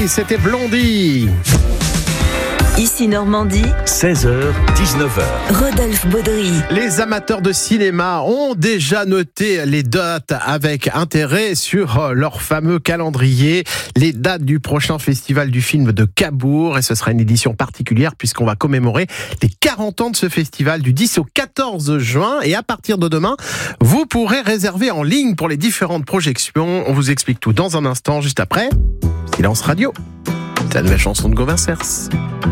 c'était Blondie. Ici Normandie, 16h, 19h. Rodolphe Baudry. Les amateurs de cinéma ont déjà noté les dates avec intérêt sur leur fameux calendrier. Les dates du prochain festival du film de Cabourg. Et ce sera une édition particulière puisqu'on va commémorer les 40 ans de ce festival du 10 au 14 juin. Et à partir de demain, vous pourrez réserver en ligne pour les différentes projections. On vous explique tout dans un instant, juste après Silence Radio. C'est la nouvelle chanson de Gauvin Cers.